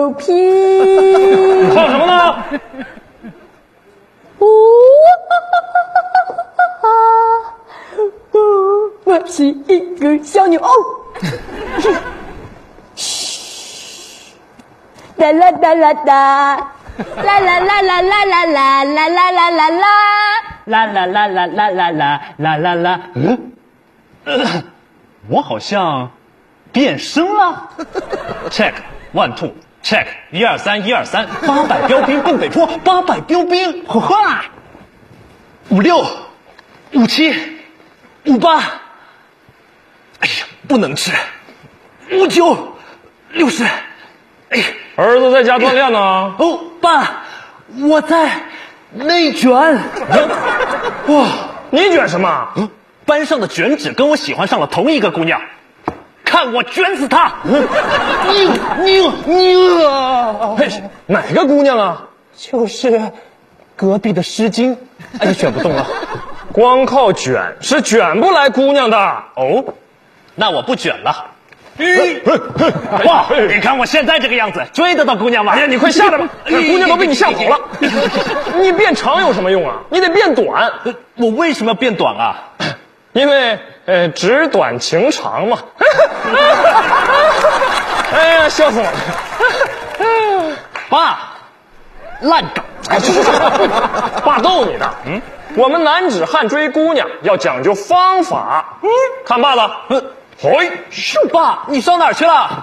牛皮。 唱什么呢？ 我是一个小牛。哒啦哒啦哒，啦啦啦啦啦啦啦啦啦啦啦啦， 啦啦啦啦啦啦啦啦啦啦。我好像变声了。Check 1 2 check 1 2 3 1 2 3，800标兵奔北坡，800标兵，哈哈。56、57、58，哎呀，不能吃。59、60，哎， 儿子在家锻炼呢。 哦，爸，我在内卷。 哇，你卷什么？ 班上的卷纸跟我喜欢上了同一个姑娘，看我卷死她！你嘿，哪个姑娘啊？ 就是隔壁的诗经。哎，你卷不动了。 光靠卷是卷不来姑娘的。 哦，那我不卷了。哇，你看我现在这个样子，追得到姑娘吗？ 哎呀，你快下来吧，姑娘都被你吓跑了。你变长有什么用啊？你得变短。 我为什么要变短啊？ 因为纸短情长嘛。哎呀，笑死我了。 爸，烂梗。 爸逗你的。我们男子汉追姑娘要讲究方法。看爸的。 爸，你上哪儿去了？